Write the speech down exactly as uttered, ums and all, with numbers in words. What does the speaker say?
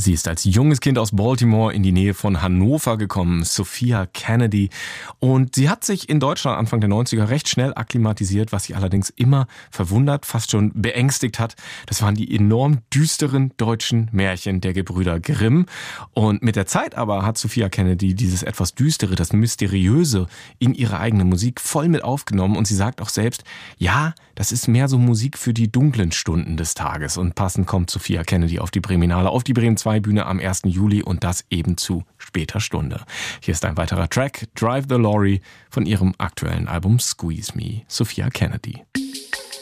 Sie ist als junges Kind aus Baltimore in die Nähe von Hannover gekommen, Sophia Kennedy. Und sie hat sich in Deutschland Anfang der neunziger recht schnell akklimatisiert, was sie allerdings immer verwundert, fast schon beängstigt hat. Das waren die enorm düsteren deutschen Märchen der Gebrüder Grimm. Und mit der Zeit aber hat Sophia Kennedy dieses etwas Düstere, das Mysteriöse in ihre eigene Musik voll mit aufgenommen. Und sie sagt auch selbst, ja, das ist mehr so Musik für die dunklen Stunden des Tages. Und passend kommt Sophia Kennedy auf die Breminale, auf die Bremen zwei Bühne am ersten Juli und das eben zu später Stunde. Hier ist ein weiterer Track, Drive the Lorry, von ihrem aktuellen Album Squeeze Me, Sophia Kennedy.